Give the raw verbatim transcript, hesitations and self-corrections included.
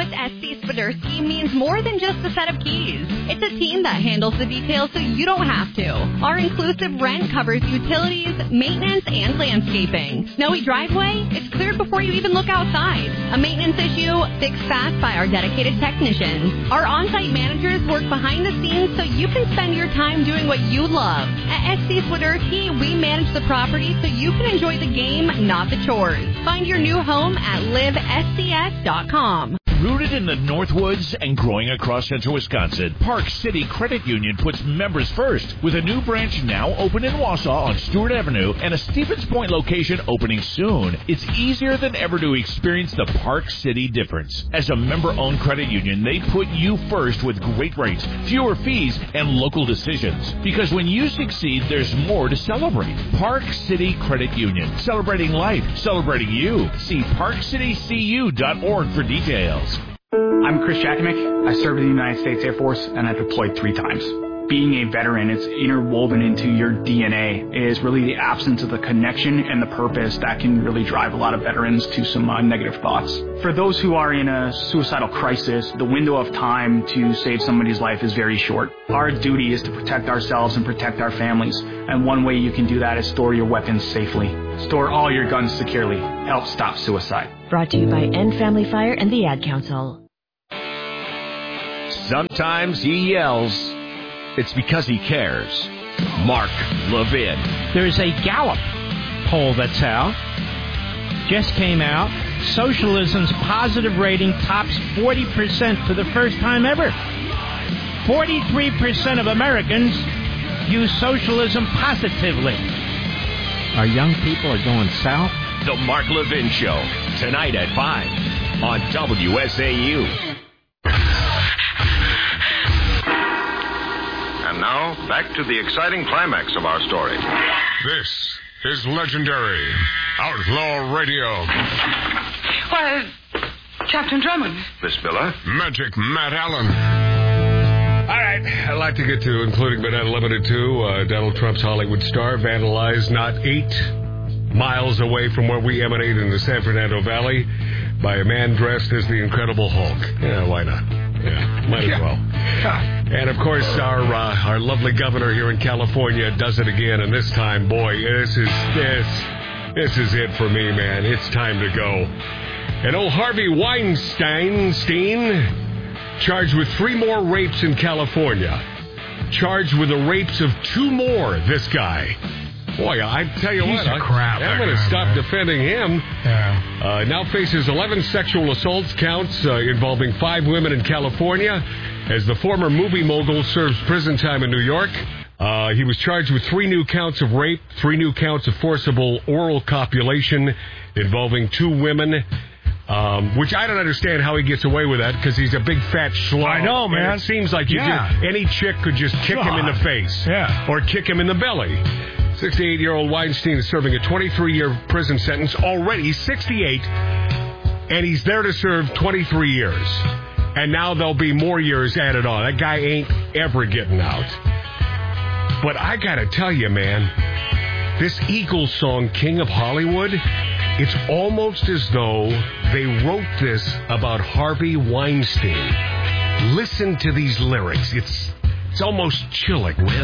with S C Swiderski means more than just a set of keys. It's a team that handles the details so you don't have to. Our inclusive rent covers utilities, maintenance, and landscaping. Snowy driveway? It's cleared before you even look outside. A maintenance issue? Fixed fast by our dedicated technicians. Our on-site managers work behind the scenes so you can spend your time doing what you love. At S C Swiderski, we manage the property so you can enjoy the game, not the chores. Find your new home at live S C S dot com. Rooted in the Northwoods and growing across central Wisconsin, Park City Credit Union puts members first with a new branch now open in Wausau on Stewart Avenue and a Stevens Point location opening soon. It's easier than ever to experience the Park City difference. As a member-owned credit union, they put you first with great rates, fewer fees, and local decisions. Because when you succeed, there's more to celebrate. Park City Credit Union. Celebrating life. Celebrating you. See park city c u dot org for details. I'm Chris Jakimick. I served in the United States Air Force, and I deployed three times. Being a veteran, it's interwoven into your D N A. It is really the absence of the connection and the purpose that can really drive a lot of veterans to some uh, negative thoughts. For those who are in a suicidal crisis, the window of time to save somebody's life is very short. Our duty is to protect ourselves and protect our families, and one way you can do that is store your weapons safely. Store all your guns securely. Help stop suicide. Brought to you by End Family Fire and the Ad Council. Sometimes he yells. It's because he cares. Mark Levin. There's a Gallup poll that's out. Just came out. Socialism's positive rating tops forty percent for the first time ever. forty-three percent of Americans view socialism positively. Our young people are going south. The Mark Levin Show, tonight at five on W S A U. And now, back to the exciting climax of our story. This is legendary Outlaw Radio. Why, Captain Drummond. Miss Miller. Magic Matt Allen. All right, I'd like to get to, including but not limited to, uh, Donald Trump's Hollywood star vandalized not eight miles away from where we emanate in the San Fernando Valley by a man dressed as the Incredible Hulk. Yeah, why not? Yeah, might as well. And, of course, our uh, our lovely governor here in California does it again, and this time, boy, this is this this is it for me, man. It's time to go. And old Harvey Weinstein, Steen, charged with three more rapes in California. Charged with the rapes of two more, this guy. Boy, I tell you Piece what, of crap, I'm going to stop man. defending him. Yeah. Uh, now faces eleven sexual assaults counts uh, involving five women in California as the former movie mogul serves prison time in New York. Uh, he was charged with three new counts of rape, three new counts of forcible oral copulation involving two women. Um, which I don't understand how he gets away with that, because he's a big fat schlub. I know, man. And it seems like you yeah. just, any chick could just kick God. him in the face. Yeah. Or kick him in the belly. sixty-eight-year-old Weinstein is serving a twenty-three-year prison sentence already. He's sixty-eight, and he's there to serve twenty-three years. And now there'll be more years added on. That guy ain't ever getting out. But I got to tell you, man, this Eagles song, King of Hollywood, it's almost as though they wrote this about Harvey Weinstein. Listen to these lyrics. It's, it's almost chilling.